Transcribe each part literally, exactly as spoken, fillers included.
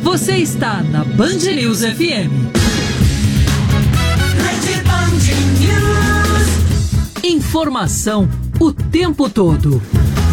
Você está na Band News F M. Informação o tempo todo.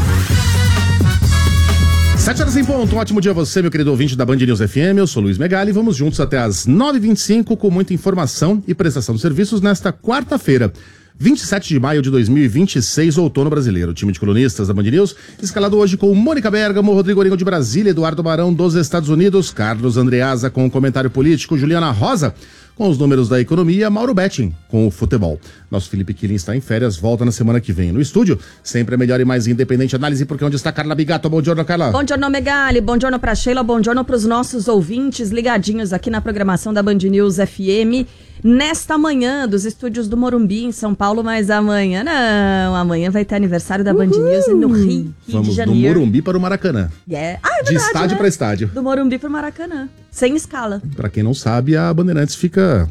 Sete horas em ponto, um ótimo dia a você, meu querido ouvinte da Band News F M. Eu sou Luiz Megali e vamos juntos até as nove e vinte e cinco com muita informação e prestação de serviços nesta quarta-feira, vinte e sete de maio de dois mil e vinte e seis, outono brasileiro. O time de colunistas da Band News, escalado hoje com Mônica Bergamo, Rodrigo Orengo de Brasília, Eduardo Barão dos Estados Unidos, Carlos Andreasa com o comentário político, Juliana Rosa com os números da economia, Mauro Betting com o futebol. Nosso Felipe Quilin está em férias, volta na semana que vem. No estúdio, sempre a melhor e mais independente análise, porque onde está Carla Bigato? Bom dia, Carla. Bom dia, Megali. Bom dia para Sheila. Bom dia para os nossos ouvintes ligadinhos aqui na programação da Band News F M. Nesta manhã, dos estúdios do Morumbi, em São Paulo, mas amanhã não. Amanhã vai ter aniversário da Band News no Rio, Rio Vamos de Janeiro. Vamos do Morumbi para o Maracanã. Yeah. Ah, é verdade, de estádio né? para estádio. Do Morumbi para o Maracanã, sem escala. Para quem não sabe, a Bandeirantes fica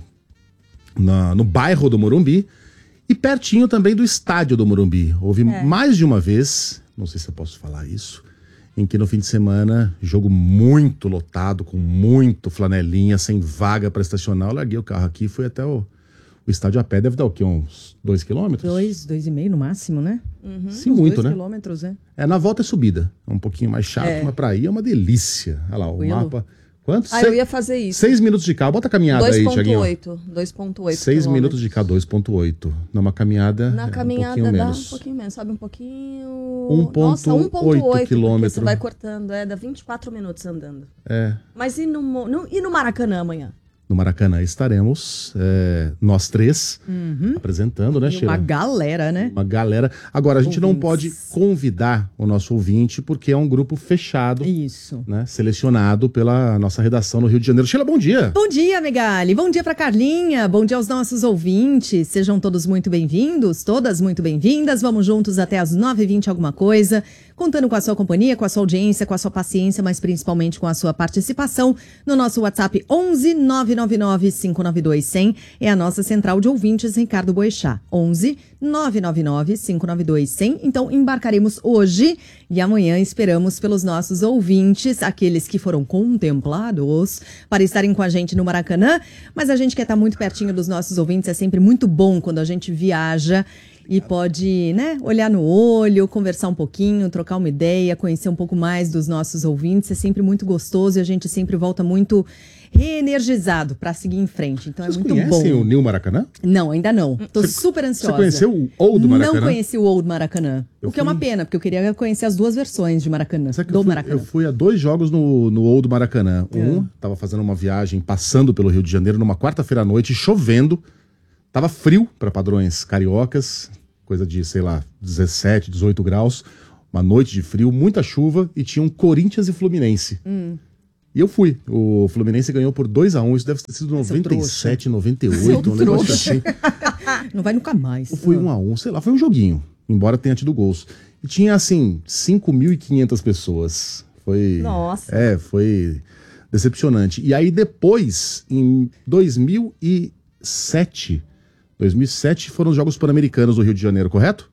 na, no bairro do Morumbi e pertinho também do estádio do Morumbi. Houve é. mais de uma vez, não sei se eu posso falar isso, em que no fim de semana, jogo muito lotado, com muito flanelinha, sem vaga para estacionar, eu larguei o carro aqui e fui até o, o estádio a pé. Deve dar o quê? Uns dois quilômetros? Dois, dois e meio no máximo, né? Uhum. Sim, muito, dois né? quilômetros, é. É, na volta é subida. É um pouquinho mais chato, É. mas pra ir é uma delícia. Olha lá, o Willow. mapa. Quanto? Ah, Se... eu ia fazer isso. Seis minutos de carro. Bota a caminhada aí, Thiaguinho. dois ponto oito. Seis minutos de carro, dois ponto oito. Numa caminhada, Na é caminhada um pouquinho dá menos. um pouquinho menos, sabe? Um pouquinho... um ponto Nossa, um ponto oito oito quilômetros. Você vai cortando, é, dá vinte e quatro minutos andando. É. Mas e no, no, e no Maracanã amanhã? No Maracanã estaremos, é, nós três, Uhum. apresentando, né, E Sheila? uma galera, né? Uma galera. Agora, a gente não pode convidar o nosso ouvinte, porque é um grupo fechado, Isso. né, selecionado pela nossa redação no Rio de Janeiro. Sheila, bom dia! Bom dia, Megali. Bom dia pra Carlinha. Bom dia aos nossos ouvintes. Sejam todos muito bem-vindos, todas muito bem-vindas. Vamos juntos até as nove e vinte alguma coisa, contando com a sua companhia, com a sua audiência, com a sua paciência, mas principalmente com a sua participação no nosso WhatsApp onze nove nove nove cinco nove dois zero zero. É a nossa central de ouvintes, Ricardo Boechat. onze nove nove nove cinco nove dois zero zero. Então, embarcaremos hoje e amanhã esperamos pelos nossos ouvintes, aqueles que foram contemplados, para estarem com a gente no Maracanã. Mas a gente quer estar muito pertinho dos nossos ouvintes. É sempre muito bom quando a gente viaja e pode, né, olhar no olho, conversar um pouquinho, trocar uma ideia, conhecer um pouco mais dos nossos ouvintes. É sempre muito gostoso e a gente sempre volta muito reenergizado para seguir em frente. Então Vocês é muito bom. conhecem o New Maracanã? Não, ainda não. Tô Você- super ansiosa. Você conheceu o Old Maracanã? Não conheci o Old Maracanã. Eu o que é uma fui- pena, porque eu queria conhecer as duas versões de Maracanã. Sabe que Do eu, fui, Maracanã. eu fui a dois jogos no, no Old Maracanã. Um, tava fazendo uma viagem, passando pelo Rio de Janeiro, numa quarta-feira à noite, chovendo. Tava frio para padrões cariocas, coisa de, sei lá, dezessete, dezoito graus. Uma noite de frio, muita chuva, e tinha um Corinthians e Fluminense. Hum. E eu fui. O Fluminense ganhou por dois a um, isso deve ter sido Seu noventa e sete, noventa e Seu oito, um negócio trouxa. assim. Não vai nunca mais. Ou foi um a um, sei lá, foi um joguinho, embora tenha tido gols. E tinha, assim, cinco mil e quinhentas pessoas. Foi... Nossa. É, foi decepcionante. E aí depois, em dois mil e sete, dois mil e sete foram os Jogos Pan-Americanos do Rio de Janeiro, correto?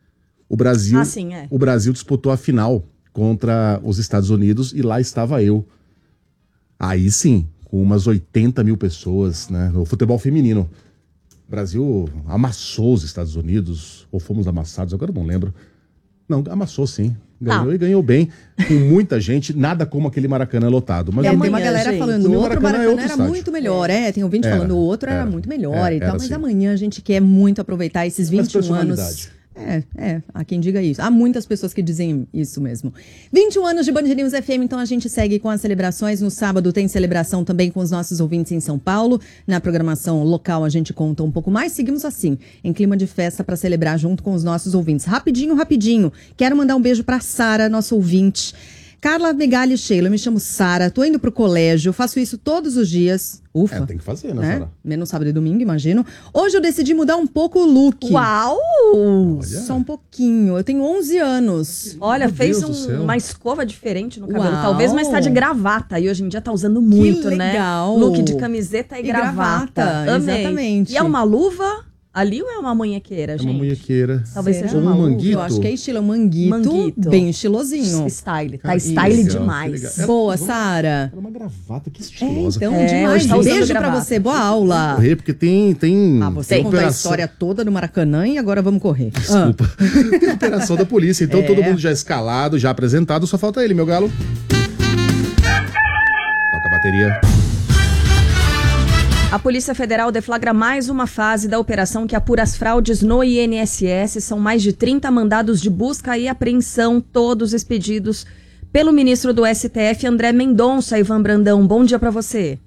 O Brasil, Ah, sim, é. o Brasil disputou a final contra os Estados Unidos e lá estava eu. Aí sim, com umas oitenta mil pessoas, né? No futebol feminino. O Brasil amassou os Estados Unidos, ou fomos amassados, agora eu não lembro. Não, amassou sim. Ganhou Ah. e ganhou bem, com muita gente, nada como aquele Maracanã lotado. Mas É, o- tem uma amanhã, galera gente, falando, o o meu outro Maracanã Maracanã, é outro era estádio. muito melhor. É, tem ouvinte Era, falando, o outro era, era, muito melhor era, e tal. era Mas assim. amanhã a gente quer muito aproveitar esses Mais vinte e um anos. personalidade. É, é, há quem diga isso. Há muitas pessoas que dizem isso mesmo. vinte e um anos de Band News F M, então a gente segue com as celebrações. No sábado tem celebração também com os nossos ouvintes em São Paulo. Na programação local a gente conta um pouco mais. Seguimos assim, em clima de festa para celebrar junto com os nossos ouvintes. Rapidinho, rapidinho. Quero mandar um beijo para Sara, nossa ouvinte. Carla, Megali, Sheila, eu me chamo Sara, tô indo pro colégio, faço isso todos os dias. Ufa. É, tem que fazer, né, né? Sara? Menos sábado e domingo, imagino. Hoje eu decidi mudar um pouco o look. Uau! Só um pouquinho. Eu tenho onze anos. Olha, Meu fez Deus do céu. um, uma escova diferente no cabelo. Uau. Talvez, mas tá de gravata. E hoje em dia tá usando muito, legal. né? Look de camiseta e, E gravata. gravata, Amei. exatamente. E é uma luva ali ou é uma munhequeira, É gente? uma munhequeira. Talvez Será? seja Ou uma um uva. manguito. Eu acho que é estilo manguito, Manguito. bem estilosinho. Style, tá Cara, style legal, que demais. legal. Boa, Sara. Era uma gravata, que É, estilosa. então, É, demais. hoje tá usando Beijo pra gravata. você, boa aula. Correr, porque tem... tem Ah, você tem contou a operação- história toda do Maracanã e agora vamos correr. Desculpa. Tem operação da polícia, então É. todo mundo já escalado, já apresentado, só falta ele, meu galo. Toca a bateria. A Polícia Federal deflagra mais uma fase da operação que apura as fraudes no I N S S. São mais de trinta mandados de busca e apreensão, todos expedidos pelo ministro do S T F, André Mendonça. Ivan Brandão, bom dia pra você.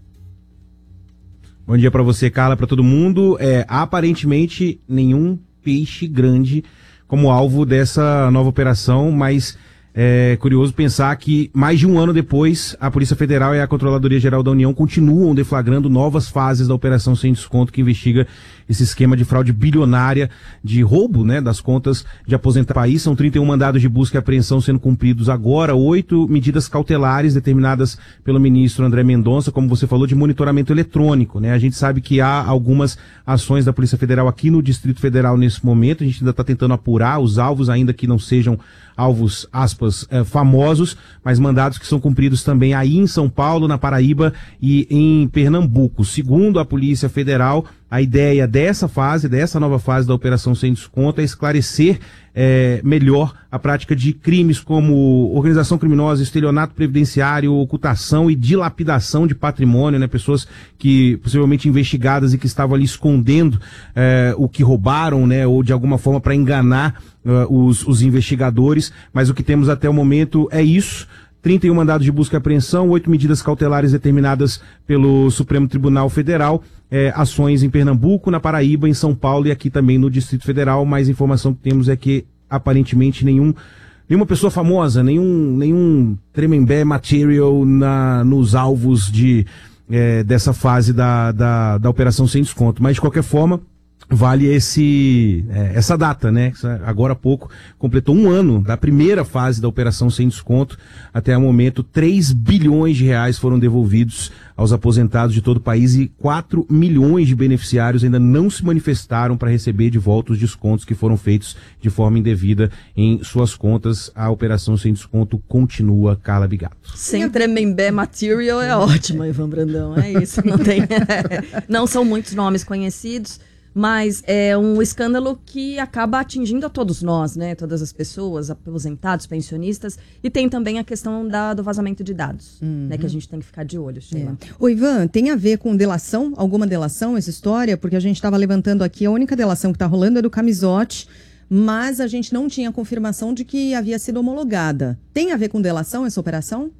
Bom dia pra você, Carla, pra todo mundo. É, aparentemente, nenhum peixe grande como alvo dessa nova operação, mas é curioso pensar que mais de um ano depois, a Polícia Federal e a Controladoria Geral da União continuam deflagrando novas fases da Operação Sem Desconto, que investiga esse esquema de fraude bilionária, de roubo, né, das contas de aposentar país. São trinta e um mandados de busca e apreensão sendo cumpridos agora, oito medidas cautelares determinadas pelo ministro André Mendonça, como você falou, de monitoramento eletrônico, né? A gente sabe que há algumas ações da Polícia Federal aqui no Distrito Federal nesse momento, a gente ainda está tentando apurar os alvos, ainda que não sejam alvos, aspas, eh, famosos, mas mandados que são cumpridos também aí em São Paulo, na Paraíba e em Pernambuco. Segundo a Polícia Federal, a ideia dessa fase, dessa nova fase da Operação Sem Desconto é esclarecer eh, melhor a prática de crimes como organização criminosa, estelionato previdenciário, ocultação e dilapidação de patrimônio, né? Pessoas que possivelmente investigadas e que estavam ali escondendo eh, o que roubaram, né? Ou de alguma forma para enganar uh, os, os investigadores, mas o que temos até o momento é isso. trinta e um mandados de busca e apreensão, oito medidas cautelares determinadas pelo Supremo Tribunal Federal, é, ações em Pernambuco, na Paraíba, em São Paulo e aqui também no Distrito Federal. Mais informação que temos é que aparentemente nenhum, nenhuma pessoa famosa, nenhum, nenhum Tremembé material na, nos alvos de, é, dessa fase da, da, da Operação Sem Desconto. Mas de qualquer forma, vale esse, é, essa data, né? Agora há pouco completou um ano da primeira fase da Operação Sem Desconto. Até o momento, três bilhões de reais foram devolvidos aos aposentados de todo o país e quatro milhões de beneficiários ainda não se manifestaram para receber de volta os descontos que foram feitos de forma indevida em suas contas. A Operação Sem Desconto continua, Carla Bigato. Sem Tremembé Material é ótimo, Ivan Brandão, é isso. Não, tem, não são muitos nomes conhecidos, mas é um escândalo que acaba atingindo a todos nós, né? Todas as pessoas, aposentados, pensionistas. E tem também a questão da, do vazamento de dados, uhum. né? Que a gente tem que ficar de olho, Sheila. É. Ô, Ivan, tem a ver com delação? Alguma delação essa história? Porque a gente estava levantando aqui, a única delação que está rolando é do Camizote, mas a gente não tinha confirmação de que havia sido homologada. Tem a ver com delação essa operação?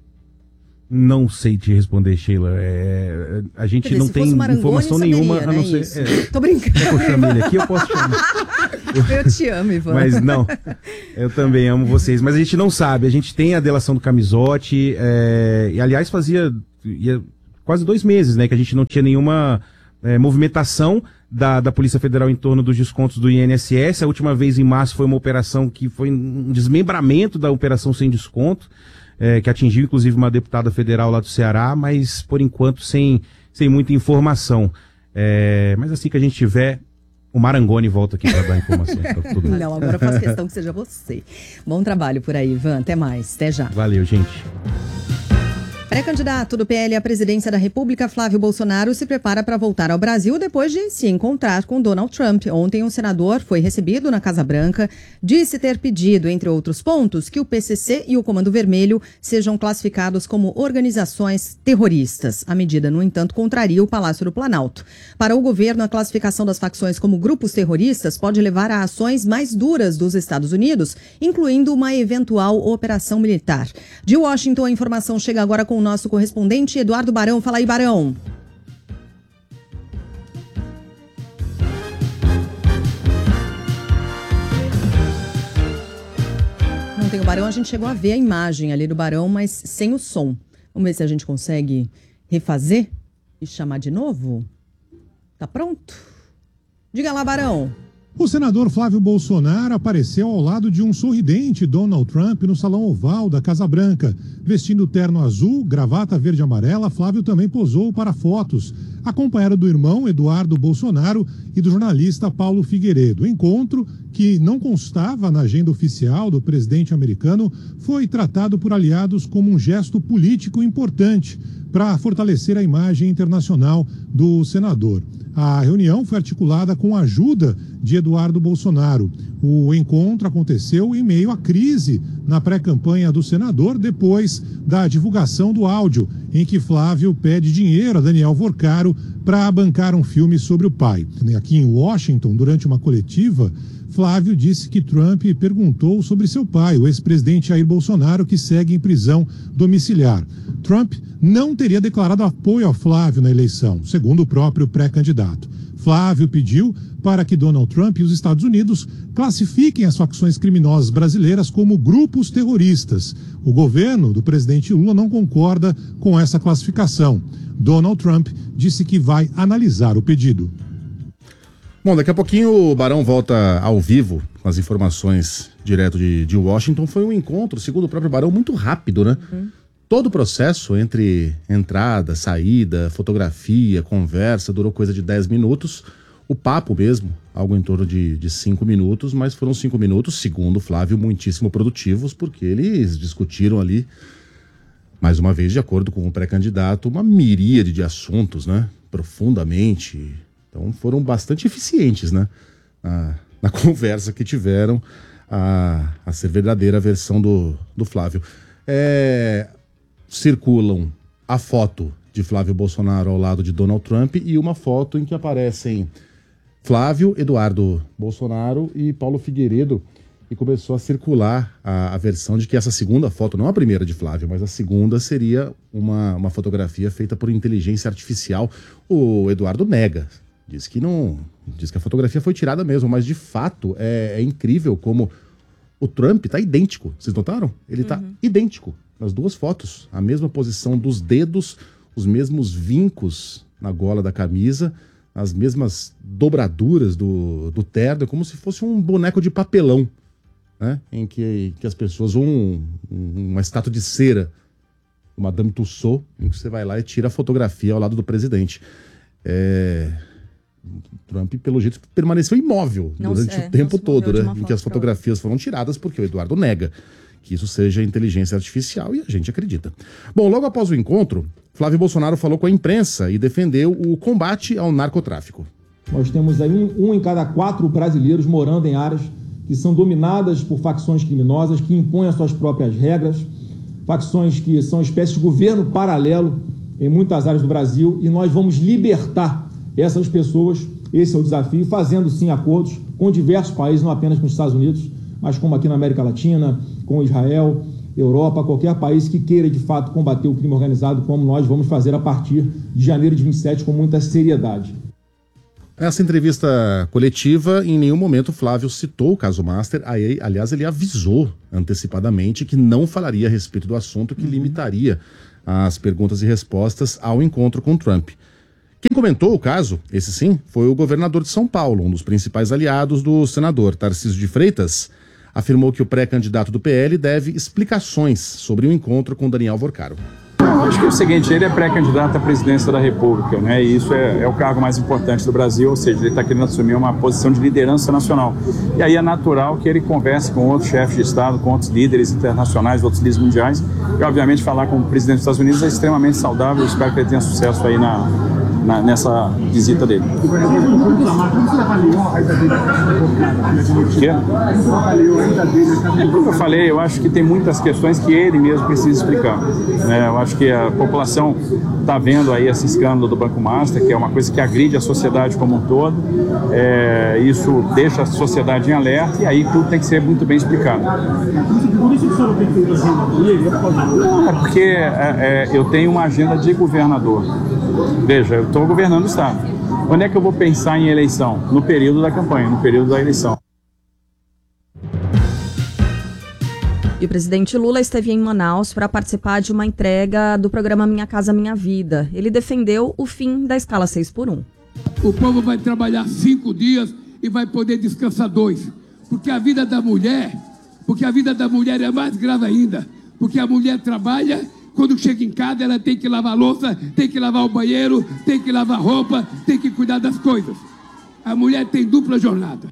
Não sei te responder, Sheila. É, a gente dizer, não se tem fosse Marangoni, informação saberia, nenhuma, né, a não ser... isso? É, Tô brincando. eu chamei ele aqui, eu posso chamar. Eu te amo, Ivan. Mas não, eu também amo vocês. Mas a gente não sabe, a gente tem a delação do Camizote, é, e aliás fazia ia, quase dois meses, né, que a gente não tinha nenhuma é, movimentação da, da Polícia Federal em torno dos descontos do I N S S. A última vez em março foi uma operação que foi um desmembramento da Operação Sem Desconto, É, que atingiu inclusive uma deputada federal lá do Ceará, mas por enquanto sem, sem muita informação. É, mas assim que a gente tiver, o Marangoni volta aqui para dar informação para todo mundo. Não, agora eu faço questão que seja você. Bom trabalho por aí, Ivan. Até mais. Até já. Valeu, gente. Pré-candidato do P L à presidência da República, Flávio Bolsonaro, se prepara para voltar ao Brasil depois de se encontrar com Donald Trump. Ontem, um senador foi recebido na Casa Branca, disse ter pedido, entre outros pontos, que o P C C e o Comando Vermelho sejam classificados como organizações terroristas. A medida, no entanto, contraria o Palácio do Planalto. Para o governo, a classificação das facções como grupos terroristas pode levar a ações mais duras dos Estados Unidos, incluindo uma eventual operação militar. De Washington, a informação chega agora com o nosso correspondente Eduardo Barão. Fala aí, Barão. Não tem o Barão, a gente chegou a ver a imagem ali do Barão, mas sem o som. Vamos ver se a gente consegue refazer e chamar de novo. Tá pronto? Diga lá, Barão. O senador Flávio Bolsonaro apareceu ao lado de um sorridente Donald Trump no Salão Oval da Casa Branca. Vestindo terno azul, gravata verde e amarela, Flávio também posou para fotos. acompanhado do irmão Eduardo Bolsonaro e do jornalista Paulo Figueiredo. O encontro, que não constava na agenda oficial do presidente americano, foi tratado por aliados como um gesto político importante para fortalecer a imagem internacional do senador. A reunião foi articulada com a ajuda de Eduardo Bolsonaro. O encontro aconteceu em meio à crise na pré-campanha do senador, depois da divulgação do áudio em que Flávio pede dinheiro a Daniel Vorcaro para bancar um filme sobre o pai. Aqui em Washington, durante uma coletiva, Flávio disse que Trump perguntou sobre seu pai, o ex-presidente Jair Bolsonaro, que segue em prisão domiciliar. Trump não teria declarado apoio a Flávio na eleição, segundo o próprio pré-candidato. Flávio pediu para que Donald Trump e os Estados Unidos classifiquem as facções criminosas brasileiras como grupos terroristas. O governo do presidente Lula não concorda com essa classificação. Donald Trump disse que vai analisar o pedido. Bom, daqui a pouquinho o Barão volta ao vivo com as informações direto de, de Washington. Foi um encontro, segundo o próprio Barão, muito rápido, né? Uhum. Todo o processo entre entrada, saída, fotografia, conversa, durou coisa de dez minutos. O papo mesmo, algo em torno de, de cinco minutos, mas foram cinco minutos, segundo Flávio, muitíssimo produtivos, porque eles discutiram ali, mais uma vez, de acordo com o pré-candidato, uma miríade de assuntos, né? Profundamente. Então foram bastante eficientes, né? Na, na conversa que tiveram, a, a ser verdadeira versão do, do Flávio. É... Circulam a foto de Flávio Bolsonaro ao lado de Donald Trump e uma foto em que aparecem Flávio, Eduardo Bolsonaro e Paulo Figueiredo, e começou a circular a, a versão de que essa segunda foto, não a primeira de Flávio, mas a segunda seria uma, uma fotografia feita por inteligência artificial. O Eduardo nega, diz que não, diz que a fotografia foi tirada mesmo, mas de fato é, é incrível como o Trump está idêntico. Vocês notaram? Ele está uhum. idêntico nas duas fotos. A mesma posição dos dedos, os mesmos vincos na gola da camisa, as mesmas dobraduras do, do terno, é como se fosse um boneco de papelão, né? Em que, que as pessoas, um, uma estátua de cera, uma Madame Tussauds, em que você vai lá e tira a fotografia ao lado do presidente. É... Trump, pelo jeito, permaneceu imóvel não, durante é, o tempo todo, né? Em que as fotografias foram tiradas, porque o Eduardo nega que isso seja inteligência artificial e a gente acredita. Bom, logo após o encontro, Flávio Bolsonaro falou com a imprensa e defendeu o combate ao narcotráfico. Nós temos aí um, um em cada quatro brasileiros morando em áreas que são dominadas por facções criminosas que impõem as suas próprias regras, facções que são espécies de governo paralelo em muitas áreas do Brasil, e nós vamos libertar essas pessoas. Esse é o desafio, fazendo sim acordos com diversos países, não apenas com os Estados Unidos, mas como aqui na América Latina, com Israel, Europa, qualquer país que queira de fato combater o crime organizado, como nós vamos fazer a partir de janeiro de vinte e sete com muita seriedade. Nessa entrevista coletiva, em nenhum momento Flávio citou o caso Master. Aí, aliás, ele avisou antecipadamente que não falaria a respeito do assunto, que uhum. limitaria as perguntas e respostas ao encontro com Trump. Quem comentou o caso, esse sim, foi o governador de São Paulo, um dos principais aliados do senador Tarcísio de Freitas. Afirmou que o pré-candidato do P L deve explicações sobre o encontro com Daniel Vorcaro. Eu acho que é o seguinte, ele é pré-candidato à presidência da República, né? E isso é, é o cargo mais importante do Brasil, ou seja, ele está querendo assumir uma posição de liderança nacional. E aí é natural que ele converse com outros chefes de Estado, com outros líderes internacionais, outros líderes mundiais. E, obviamente, falar com o presidente dos Estados Unidos é extremamente saudável. Eu espero que ele tenha sucesso aí na, na, nessa visita dele. O que avaliou a ida dele? O quê? É como eu falei, eu acho que tem muitas questões que ele mesmo precisa explicar. É, eu acho que a população está vendo aí esse escândalo do Banco Master, que é uma coisa que agride a sociedade como um todo. É, isso deixa a sociedade em alerta e aí tudo tem que ser muito bem explicado. Por isso que o senhor tem feito agenda com ele? Não, é porque é, é, eu tenho uma agenda de governador. Veja, eu estou governando o Estado. Quando é que eu vou pensar em eleição? No período da campanha, no período da eleição. E o presidente Lula esteve em Manaus para participar de uma entrega do programa Minha Casa Minha Vida. Ele defendeu o fim da escala seis por um. O povo vai trabalhar cinco dias e vai poder descansar dois. Porque a vida da mulher, porque a vida da mulher é mais grave ainda. Porque a mulher trabalha Quando chega em casa, ela tem que lavar a louça, tem que lavar o banheiro, tem que lavar roupa, tem que cuidar das coisas. A mulher tem dupla jornada.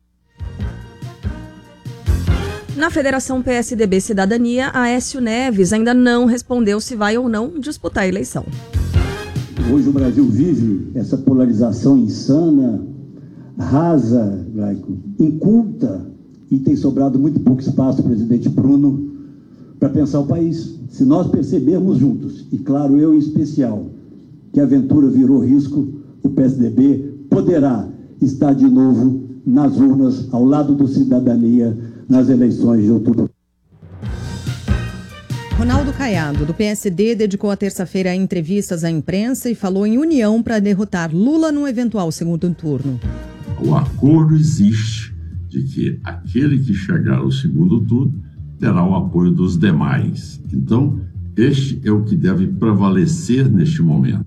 Na Federação P S D B Cidadania, Aécio Neves ainda não respondeu se vai ou não disputar a eleição. Hoje o Brasil vive essa polarização insana, rasa, laico, inculta, e tem sobrado muito pouco espaço ao presidente Bruno para pensar o país. Se nós percebermos juntos, e claro, eu em especial, que a aventura virou risco, o P S D B poderá estar de novo nas urnas, ao lado do Cidadania, nas eleições de outubro. Ronaldo Caiado, do P S D, dedicou a terça-feira a entrevistas à imprensa e falou em união para derrotar Lula num eventual segundo turno. O acordo existe de que aquele que chegar ao segundo turno terá o apoio dos demais. Então, este é o que deve prevalecer neste momento.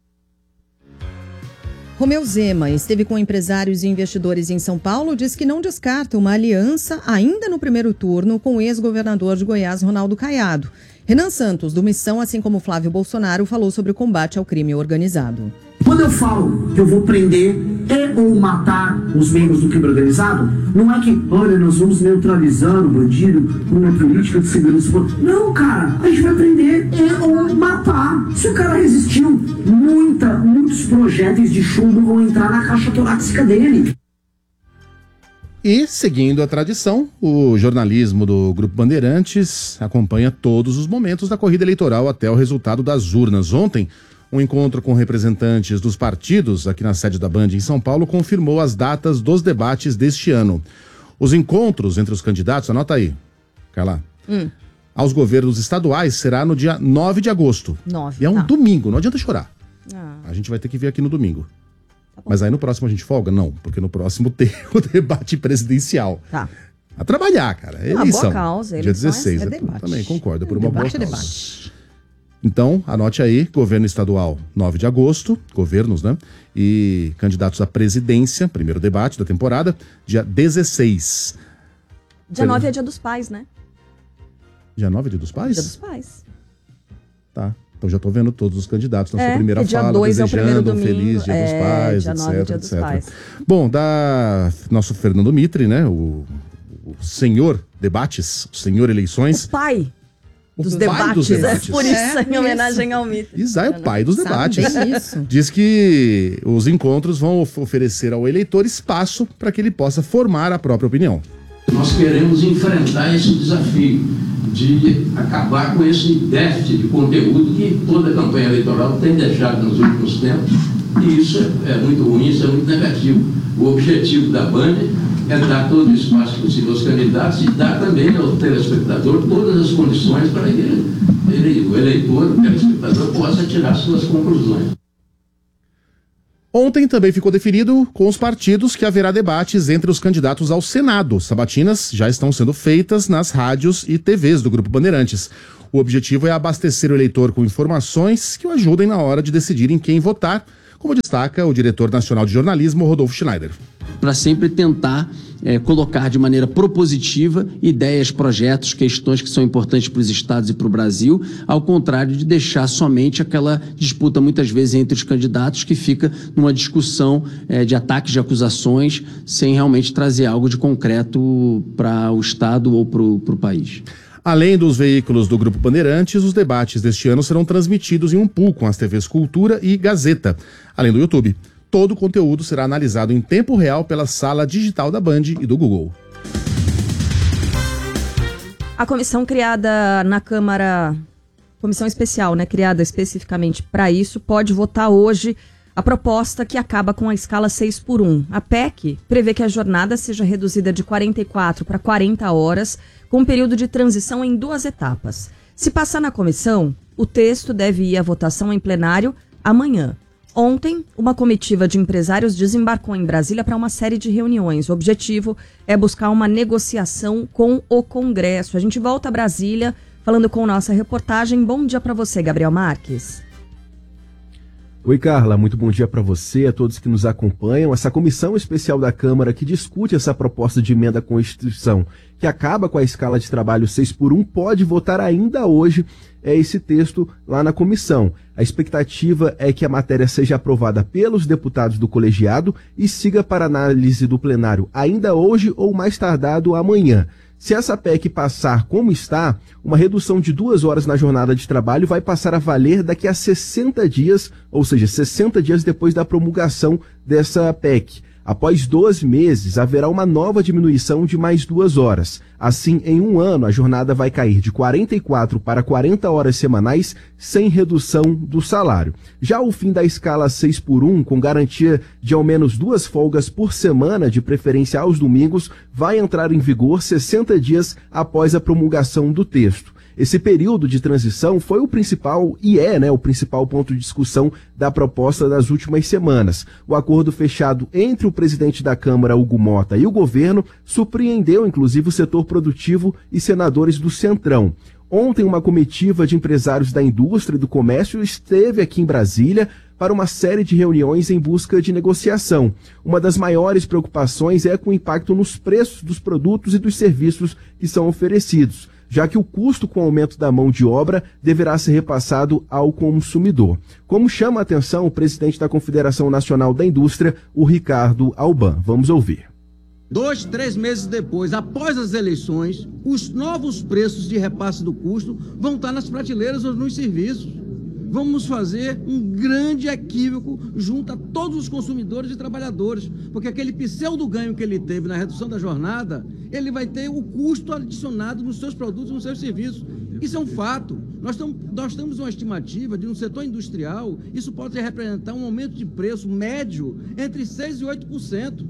Romeu Zema esteve com empresários e investidores em São Paulo, diz que não descarta uma aliança ainda no primeiro turno com o ex-governador de Goiás, Ronaldo Caiado. Renan Santos, do Missão, assim como Flávio Bolsonaro, falou sobre o combate ao crime organizado. Quando eu falo que eu vou prender e ou matar os membros do crime organizado, não é que, olha, nós vamos neutralizar o bandido com uma política de segurança. Não, cara, a gente vai prender e ou matar. Se o cara resistiu, muita, muitos projéteis de chumbo vão entrar na caixa torácica dele. E, seguindo a tradição, o jornalismo do Grupo Bandeirantes acompanha todos os momentos da corrida eleitoral até o resultado das urnas. Ontem, um encontro com representantes dos partidos aqui na sede da Band em São Paulo confirmou as datas dos debates deste ano. Os encontros entre os candidatos, anota aí, Carla, hum. aos governos estaduais será no dia nove de agosto. nove, e é um tá. domingo, não adianta chorar. Ah. A gente vai ter que vir aqui no domingo. Tá, mas aí no próximo a gente folga? Não, porque no próximo tem o debate presidencial. Tá. A trabalhar, cara. É uma eleição. boa causa. Dia dezesseis. É É debate. também concordo, por é uma debate, boa é causa. debate. Então, anote aí, governo estadual, nove de agosto, governos, né? E candidatos à presidência, primeiro debate da temporada, dia dezesseis. Dia nove é dia dos pais, né? Dia nove é dia dos pais? Dia dos pais. Tá. Então já tô vendo todos os candidatos na É, sua primeira dia fala, dois é o desejando primeiro um feliz domingo. dia É, dos pais, dia nove é etc, dia dos etcétera. pais. Bom, da nosso Fernando Mitre, né? O, o senhor debates, o senhor eleições. O pai. O Dos pai debates, dos debates. É por isso, É, em homenagem ao mito. Isai é o pai dos Sabe debates. bem isso. Diz que os encontros vão of- oferecer ao eleitor espaço para que ele possa formar a própria opinião. Nós queremos enfrentar esse desafio de acabar com esse déficit de conteúdo que toda a campanha eleitoral tem deixado nos últimos tempos. E isso é, é muito ruim, isso é muito negativo. O objetivo da Band é dar todo o espaço possível aos candidatos e dar também ao telespectador todas as condições para que ele, ele, o eleitor, o telespectador, possa tirar suas conclusões. Ontem também ficou definido com os partidos que haverá debates entre os candidatos ao Senado. Sabatinas já estão sendo feitas nas rádios e T Vs do Grupo Bandeirantes. O objetivo é abastecer o eleitor com informações que o ajudem na hora de decidir em quem votar, como destaca o diretor nacional de jornalismo, Rodolfo Schneider. Para sempre tentar é, colocar de maneira propositiva ideias, projetos, questões que são importantes para os estados e para o Brasil, ao contrário de deixar somente aquela disputa muitas vezes entre os candidatos que fica numa discussão é, de ataques, de acusações, sem realmente trazer algo de concreto para o estado ou para o país. Além dos veículos do Grupo Bandeirantes, os debates deste ano serão transmitidos em um pool com as T Vs Cultura e Gazeta, além do YouTube. Todo o conteúdo será analisado em tempo real pela sala digital da Band e do Google. A comissão criada na Câmara, comissão especial, né, criada especificamente para isso, pode votar hoje a proposta que acaba com a escala seis por um. A P E C prevê que a jornada seja reduzida de quarenta e quatro para quarenta horas, com um período de transição em duas etapas. Se passar na comissão, o texto deve ir à votação em plenário amanhã. Ontem, uma comitiva de empresários desembarcou em Brasília para uma série de reuniões. O objetivo é buscar uma negociação com o Congresso. A gente volta a Brasília falando com nossa reportagem. Bom dia para você, Gabriel Marques. Oi, Carla, muito bom dia para você, a todos que nos acompanham. Essa comissão especial da Câmara que discute essa proposta de emenda à Constituição, que acaba com a escala de trabalho seis por um, pode votar ainda hoje é, esse texto lá na comissão. A expectativa é que a matéria seja aprovada pelos deputados do colegiado e siga para análise do plenário ainda hoje ou mais tardado amanhã. Se essa P E C passar como está, uma redução de duas horas na jornada de trabalho vai passar a valer daqui a sessenta dias, ou seja, sessenta dias depois da promulgação dessa P E C. Após doze meses, haverá uma nova diminuição de mais duas horas. Assim, em um ano, a jornada vai cair de quarenta e quatro para quarenta horas semanais, sem redução do salário. Já o fim da escala seis por um, com garantia de ao menos duas folgas por semana, de preferência aos domingos, vai entrar em vigor sessenta dias após a promulgação do texto. Esse período de transição foi o principal, e é, né, o principal ponto de discussão da proposta das últimas semanas. O acordo fechado entre o presidente da Câmara, Hugo Mota, e o governo surpreendeu, inclusive, o setor produtivo e senadores do Centrão. Ontem, uma comitiva de empresários da indústria e do comércio esteve aqui em Brasília para uma série de reuniões em busca de negociação. Uma das maiores preocupações é com o impacto nos preços dos produtos e dos serviços que são oferecidos, já que o custo com o aumento da mão de obra deverá ser repassado ao consumidor. Como chama a atenção o presidente da Confederação Nacional da Indústria, o Ricardo Alban. Vamos ouvir. Dois, três meses depois, após as eleições, os novos preços de repasse do custo vão estar nas prateleiras ou nos serviços. Vamos fazer um grande equívoco junto a todos os consumidores e trabalhadores, porque aquele pseudo ganho que ele teve na redução da jornada, ele vai ter o custo adicionado nos seus produtos, nos seus serviços. Isso é um fato. Nós, tam, nós temos uma estimativa de um setor industrial, isso pode representar um aumento de preço médio entre seis por cento e oito por cento.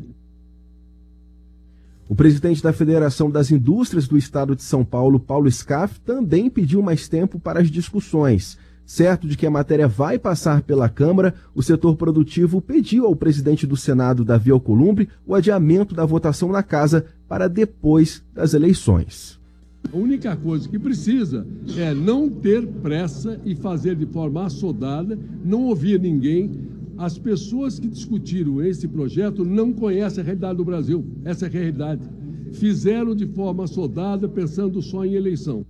O presidente da Federação das Indústrias do Estado de São Paulo, Paulo Scaff, também pediu mais tempo para as discussões. Certo de que a matéria vai passar pela Câmara, o setor produtivo pediu ao presidente do Senado, Davi Alcolumbre, o adiamento da votação na casa para depois das eleições. A única coisa que precisa é não ter pressa e fazer de forma assodada, não ouvir ninguém. As pessoas que discutiram esse projeto não conhecem a realidade do Brasil. Essa é a realidade. Fizeram de forma assodada, pensando só em eleição.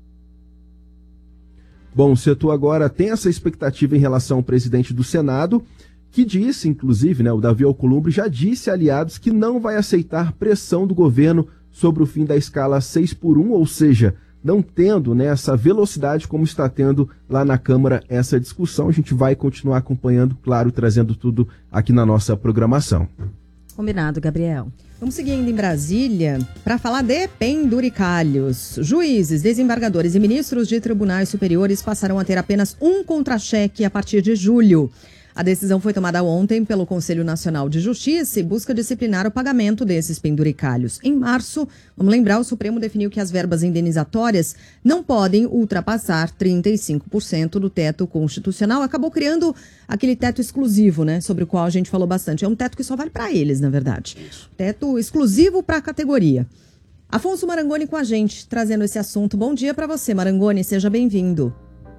Bom, o setor agora tem essa expectativa em relação ao presidente do Senado, que disse, inclusive, né, o Davi Alcolumbre já disse a aliados que não vai aceitar pressão do governo sobre o fim da escala seis por um, ou seja, não tendo, né, essa velocidade como está tendo lá na Câmara essa discussão. A gente vai continuar acompanhando, claro, trazendo tudo aqui na nossa programação. Combinado, Gabriel. Vamos seguir ainda em Brasília para falar de penduricalhos. Juízes, desembargadores e ministros de tribunais superiores passarão a ter apenas um contra-cheque a partir de julho. A decisão foi tomada ontem pelo Conselho Nacional de Justiça e busca disciplinar o pagamento desses penduricalhos. Em março, vamos lembrar, o Supremo definiu que as verbas indenizatórias não podem ultrapassar trinta e cinco por cento do teto constitucional. Acabou criando aquele teto exclusivo, né, sobre o qual a gente falou bastante. É um teto que só vale para eles, na verdade. Teto exclusivo para a categoria. Afonso Marangoni com a gente, trazendo esse assunto. Bom dia para você, Marangoni, seja bem-vindo.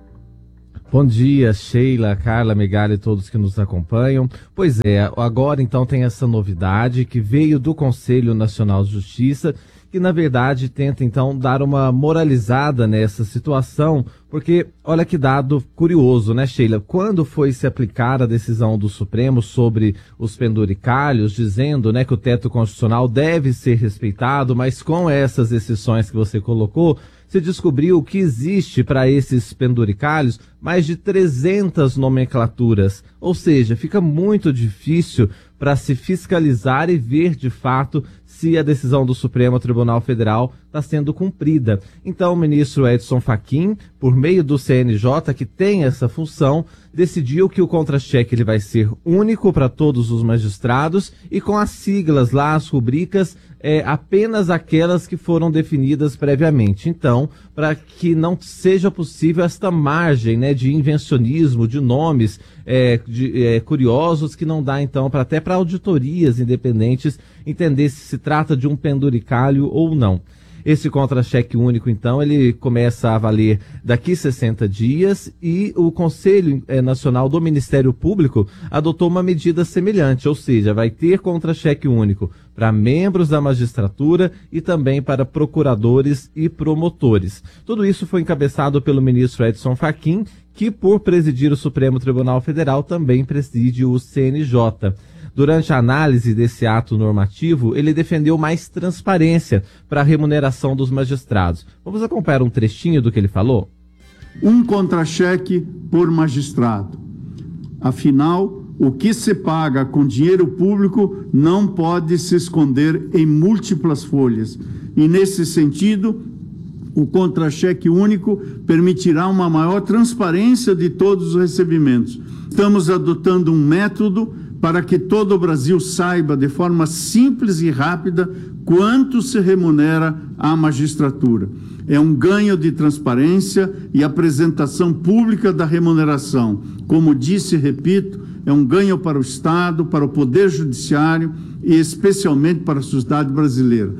Bom dia, Sheila, Carla, Megali e todos que nos acompanham. Pois é, agora então tem essa novidade que veio do Conselho Nacional de Justiça, que na verdade tenta então dar uma moralizada nessa situação, porque olha que dado curioso, né, Sheila? Quando foi se aplicar a decisão do Supremo sobre os penduricalhos, dizendo, né, que o teto constitucional deve ser respeitado, mas com essas exceções que você colocou, se descobriu que existe para esses penduricalhos mais de trezentas nomenclaturas, ou seja, fica muito difícil para se fiscalizar e ver de fato se a decisão do Supremo Tribunal Federal está sendo cumprida. Então o ministro Edson Fachin, por meio do C N J, que tem essa função, decidiu que o contra-cheque ele vai ser único para todos os magistrados e com as siglas lá, as rubricas, é, apenas aquelas que foram definidas previamente. Então, para que não seja possível esta margem, né, de invencionismo, de nomes é, de, é, curiosos que não dá, então, pra, até para auditorias independentes entender se se trata de um penduricalho ou não. Esse contra-cheque único, então, ele começa a valer daqui sessenta dias e o Conselho eh, Nacional do Ministério Público adotou uma medida semelhante, ou seja, vai ter contra-cheque único para membros da magistratura e também para procuradores e promotores. Tudo isso foi encabeçado pelo ministro Edson Fachin, que por presidir o Supremo Tribunal Federal também preside o C N J. Durante a análise desse ato normativo, ele defendeu mais transparência para a remuneração dos magistrados. Vamos acompanhar um trechinho do que ele falou? Um contra-cheque por magistrado. Afinal, o que se paga com dinheiro público não pode se esconder em múltiplas folhas. E, nesse sentido, o contra-cheque único permitirá uma maior transparência de todos os recebimentos. Estamos adotando um método para que todo o Brasil saiba de forma simples e rápida quanto se remunera a magistratura. É um ganho de transparência e apresentação pública da remuneração. Como disse e repito, é um ganho para o Estado, para o Poder Judiciário e especialmente para a sociedade brasileira.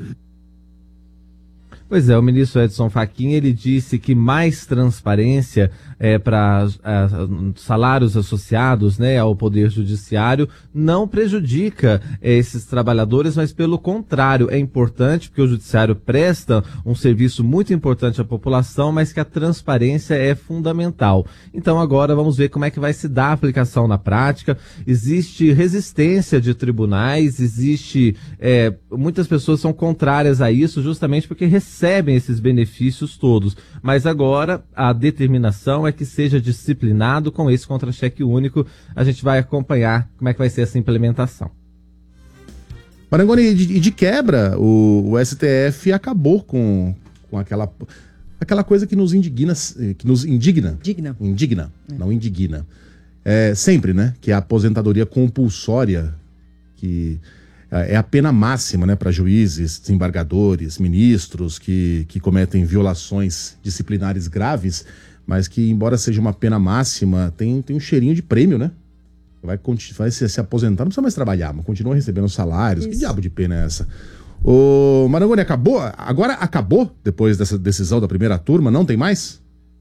Pois é, o ministro Edson Fachin, ele disse que mais transparência é, para salários associados, né, ao Poder Judiciário não prejudica é, esses trabalhadores, mas pelo contrário, é importante porque o Judiciário presta um serviço muito importante à população, mas que a transparência é fundamental. Então agora vamos ver como é que vai se dar a aplicação na prática. Existe resistência de tribunais, existe, é, muitas pessoas são contrárias a isso justamente porque recebem recebem esses benefícios todos, mas agora a determinação é que seja disciplinado com esse contra-cheque único. A gente vai acompanhar como é que vai ser essa implementação. Marangoni, e de, de quebra, o, o S T F acabou com, com aquela, aquela coisa que nos indigna, que nos indigna, Digna. indigna, é. não indigna, é, sempre, né, que é a aposentadoria compulsória, que é a pena máxima, né, para juízes, desembargadores, ministros que, que cometem violações disciplinares graves, mas que, embora seja uma pena máxima, tem, tem um cheirinho de prêmio, né? Vai, vai se, se aposentar, não precisa mais trabalhar, mas continua recebendo salários. Isso. Que diabo de pena é essa? Ô, Marangoni, acabou? Agora acabou, depois dessa decisão da primeira turma, não tem mais?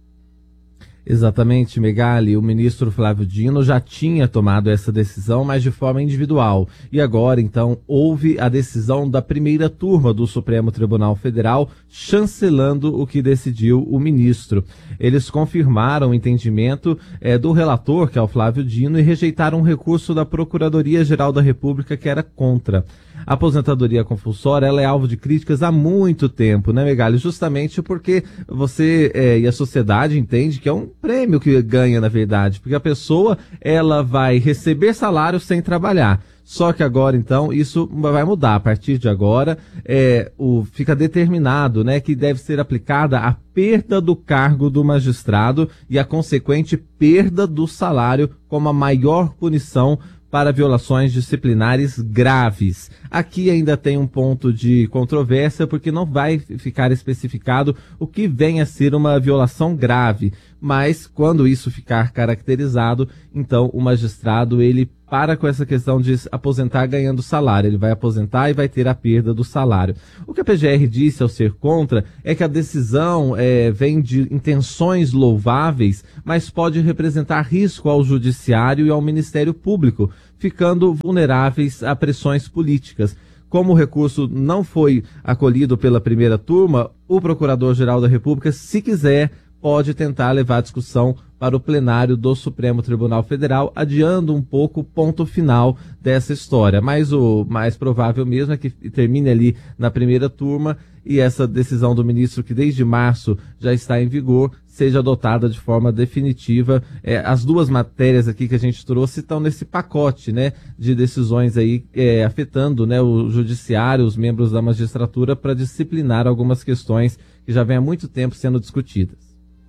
Exatamente, Megali. O ministro Flávio Dino já tinha tomado essa decisão, mas de forma individual. E agora, então, houve a decisão da primeira turma do Supremo Tribunal Federal, chancelando o que decidiu o ministro. Eles confirmaram o entendimento é, do relator, que é o Flávio Dino, e rejeitaram um recurso da Procuradoria-Geral da República, que era contra. A aposentadoria compulsória, ela é alvo de críticas há muito tempo, né, Megali? Justamente porque você é, e a sociedade entende que é um prêmio que ganha, na verdade, porque a pessoa, ela vai receber salário sem trabalhar. Só que agora, então, isso vai mudar. A partir de agora, é, o, fica determinado, né, que deve ser aplicada a perda do cargo do magistrado e a consequente perda do salário como a maior punição para violações disciplinares graves. Aqui ainda tem um ponto de controvérsia, porque não vai ficar especificado o que vem a ser uma violação grave, mas quando isso ficar caracterizado, então o magistrado, ele para com essa questão de aposentar ganhando salário, ele vai aposentar e vai ter a perda do salário. O que a P G R disse ao ser contra é que a decisão é, vem de intenções louváveis, mas pode representar risco ao judiciário e ao Ministério Público, ficando vulneráveis a pressões políticas. Como o recurso não foi acolhido pela primeira turma, o Procurador-Geral da República, se quiser, pode tentar levar a discussão para o plenário do Supremo Tribunal Federal, adiando um pouco o ponto final dessa história. Mas o mais provável mesmo é que termine ali na primeira turma e essa decisão do ministro, que desde março já está em vigor, seja adotada de forma definitiva. É, as duas matérias aqui que a gente trouxe estão nesse pacote, né, de decisões aí é, afetando, né, o judiciário, os membros da magistratura, para disciplinar algumas questões que já vêm há muito tempo sendo discutidas.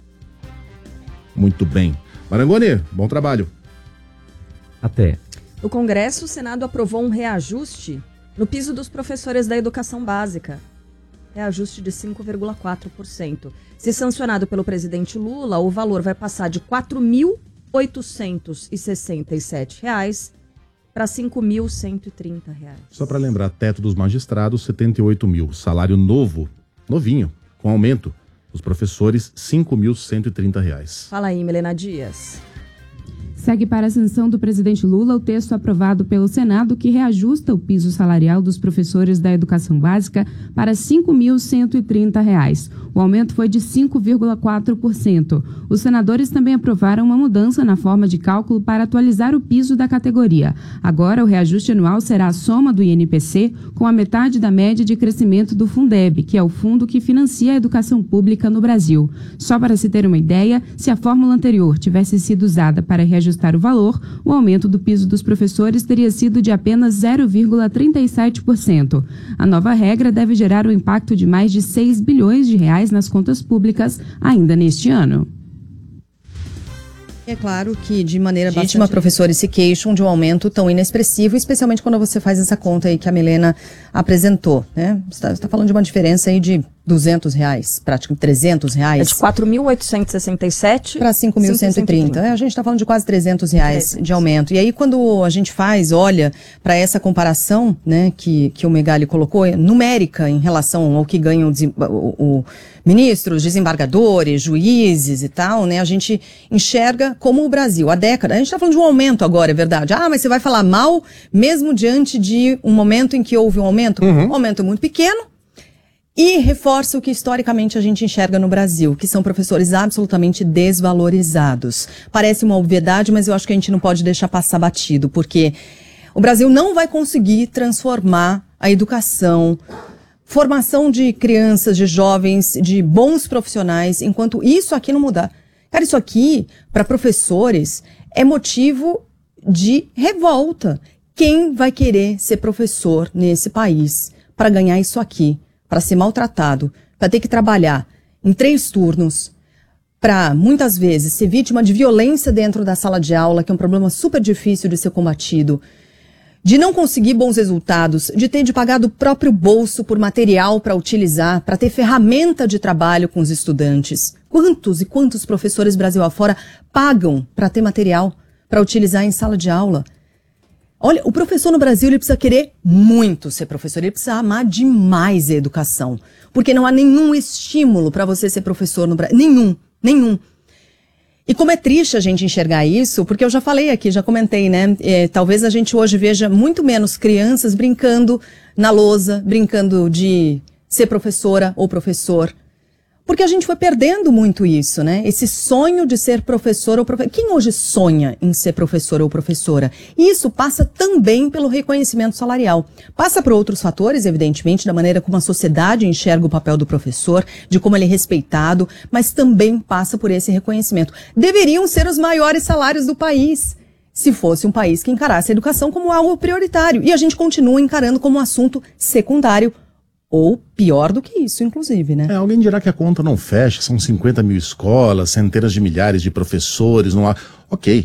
Muito bem. Marangoni, bom trabalho. Até. No Congresso, o Senado aprovou um reajuste no piso dos professores da educação básica. Reajuste de cinco vírgula quatro por cento. Se sancionado pelo presidente Lula, o valor vai passar de quatro mil oitocentos e sessenta e sete reais para cinco mil cento e trinta reais. Só para lembrar, teto dos magistrados, setenta e oito mil. Salário novo novinho, com aumento. Os professores, cinco mil cento e trinta reais. Fala aí, Milena Dias. Segue para a sanção do presidente Lula o texto aprovado pelo Senado que reajusta o piso salarial dos professores da educação básica para cinco mil cento e trinta reais. O aumento foi de cinco vírgula quatro por cento. Os senadores também aprovaram uma mudança na forma de cálculo para atualizar o piso da categoria. Agora, o reajuste anual será a soma do I N P C com a metade da média de crescimento do Fundeb, que é o fundo que financia a educação pública no Brasil. Só para se ter uma ideia, se a fórmula anterior tivesse sido usada para reajustar o valor, o aumento do piso dos professores teria sido de apenas zero vírgula trinta e sete por cento. A nova regra deve gerar um impacto de mais de seis bilhões de reais nas contas públicas ainda neste ano. É claro que, de maneira legítima, professores se queixam de um aumento tão inexpressivo, especialmente quando você faz essa conta aí que a Milena apresentou, né? Você está tá falando de uma diferença aí de duzentos reais, praticamente trezentos reais. É de quatro mil oitocentos e sessenta e sete para cinco mil cento e trinta. É, a gente está falando de quase trezentos reais de aumento. E aí, quando a gente faz, olha para essa comparação, né, que, que o Megali colocou, numérica em relação ao que ganham o, o, ministros, desembargadores, juízes e tal, né, a gente enxerga como o Brasil, a década. A gente está falando de um aumento agora, é verdade. Ah, mas você vai falar mal mesmo diante de um momento em que houve um aumento? Uhum. Um aumento muito pequeno. E reforça o que historicamente a gente enxerga no Brasil, que são professores absolutamente desvalorizados. Parece uma obviedade, mas eu acho que a gente não pode deixar passar batido, porque o Brasil não vai conseguir transformar a educação, formação de crianças, de jovens, de bons profissionais, enquanto isso aqui não mudar. Cara, isso aqui, para professores, é motivo de revolta. Quem vai querer ser professor nesse país para ganhar isso aqui? Para ser maltratado, para ter que trabalhar em três turnos, para muitas vezes ser vítima de violência dentro da sala de aula, que é um problema super difícil de ser combatido, de não conseguir bons resultados, de ter de pagar do próprio bolso por material para utilizar, para ter ferramenta de trabalho com os estudantes. Quantos e quantos professores Brasil afora pagam para ter material para utilizar em sala de aula? Olha, o professor no Brasil, ele precisa querer muito ser professor, ele precisa amar demais a educação, porque não há nenhum estímulo para você ser professor no Brasil, nenhum, nenhum. E como é triste a gente enxergar isso, porque eu já falei aqui, já comentei, né, é, talvez a gente hoje veja muito menos crianças brincando na lousa, brincando de ser professora ou professor, porque a gente foi perdendo muito isso, né? Esse sonho de ser professor ou professora. Quem hoje sonha em ser professor ou professora? E isso passa também pelo reconhecimento salarial. Passa por outros fatores, evidentemente, da maneira como a sociedade enxerga o papel do professor, de como ele é respeitado, mas também passa por esse reconhecimento. Deveriam ser os maiores salários do país, se fosse um país que encarasse a educação como algo prioritário. E a gente continua encarando como um assunto secundário, ou pior do que isso, inclusive, né? É, alguém dirá que a conta não fecha, são cinquenta mil escolas, centenas de milhares de professores, não há... Ok.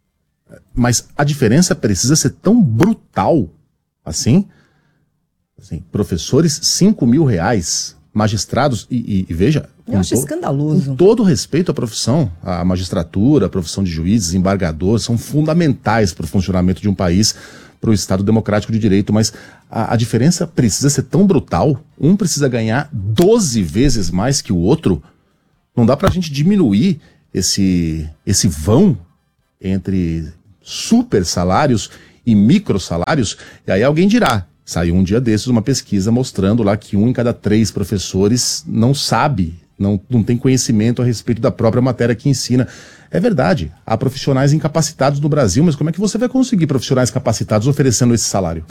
Mas a diferença precisa ser tão brutal assim? Assim, professores, cinco mil reais, magistrados, e, e, e veja... Eu acho to... escandaloso. Com todo respeito à profissão, a magistratura, a profissão de juízes, embargadores, são fundamentais para o funcionamento de um país, para o Estado Democrático de Direito, mas a, a diferença precisa ser tão brutal, um precisa ganhar doze vezes mais que o outro, não dá para a gente diminuir esse, esse vão entre super salários e micro salários, e aí alguém dirá, saiu um dia desses uma pesquisa mostrando lá que um em cada três professores não sabe, não, não tem conhecimento a respeito da própria matéria que ensina. É verdade, há profissionais incapacitados no Brasil, mas como é que você vai conseguir profissionais capacitados oferecendo esse salário?